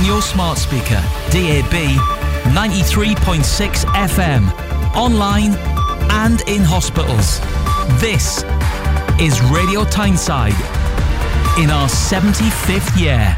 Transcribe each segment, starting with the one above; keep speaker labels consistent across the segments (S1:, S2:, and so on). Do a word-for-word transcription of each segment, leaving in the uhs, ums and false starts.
S1: your smart speaker, D A B, ninety-three point six F M, online and in hospitals. This is Radio Tyneside in our seventy-fifth year.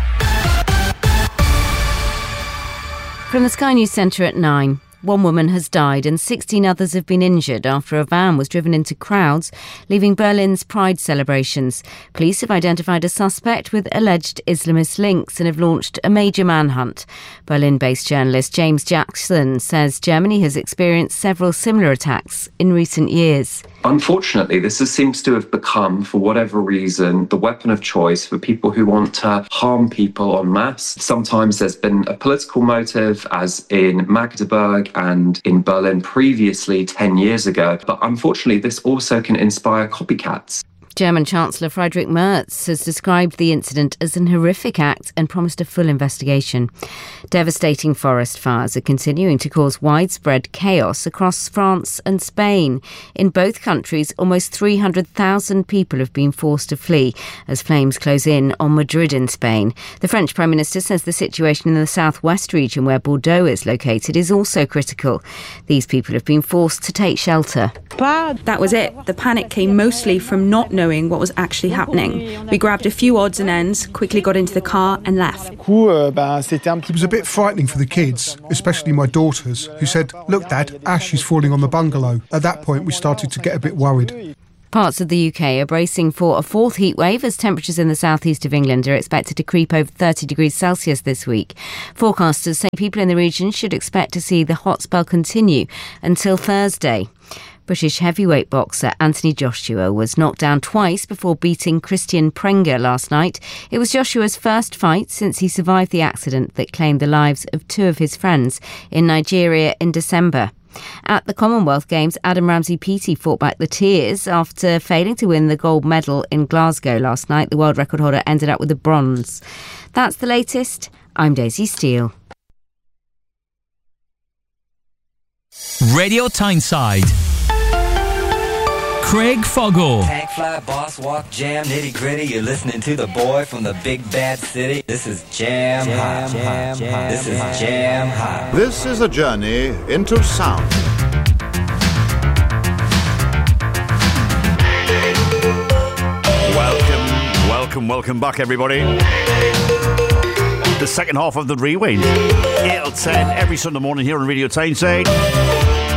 S2: From the Sky News Centre at nine. One woman has died and sixteen others have been injured after a van was driven into crowds, leaving Berlin's Pride celebrations. Police have identified a suspect with alleged Islamist links and have launched a major manhunt. Berlin-based journalist James Jackson says Germany has experienced several similar attacks in recent years.
S3: Unfortunately, this is, seems to have become, for whatever reason, the weapon of choice for people who want to harm people en masse. Sometimes there's been a political motive, as in Magdeburg and in Berlin previously ten years ago. But unfortunately, this also can inspire copycats.
S2: German Chancellor Friedrich Merz has described the incident as an horrific act and promised a full investigation. Devastating forest fires are continuing to cause widespread chaos across France and Spain. In both countries, almost three hundred thousand people have been forced to flee as flames close in on Madrid in Spain. The French Prime Minister says the situation in the southwest region where Bordeaux is located is also critical. These people have been forced to take shelter.
S4: That was it. The panic came mostly from not knowing what was actually happening. We grabbed a few odds and ends, quickly got into the car and left.
S5: It was a bit frightening for the kids, especially my daughters, who said, "Look, Dad, ash is falling on the bungalow." At that point, we started to get a bit worried.
S2: Parts of the U K are bracing for a fourth heatwave as temperatures in the southeast of England are expected to creep over thirty degrees Celsius this week. Forecasters say people in the region should expect to see the hot spell continue until Thursday. British heavyweight boxer Anthony Joshua was knocked down twice before beating Christian Prenga last night. It was Joshua's first fight since he survived the accident that claimed the lives of two of his friends in Nigeria in December. At the Commonwealth Games, Adam Ramsey-Peaty fought back the tears after failing to win the gold medal in Glasgow last night. The world record holder ended up with a bronze. That's the latest. I'm Daisy Steele.
S1: Radio Tyneside. Craig Foggle.
S6: Tank fly, boss walk, jam, nitty gritty. You're listening to the boy from the big bad city. This is Jam, jam Hot. Jam, jam, this is Jam Hot.
S7: This is a journey into sound.
S8: Welcome, welcome, welcome back, everybody. The second half of the Rewind. eight till ten every Sunday morning here on Radio Tyneside.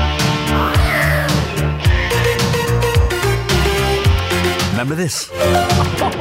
S8: Remember this?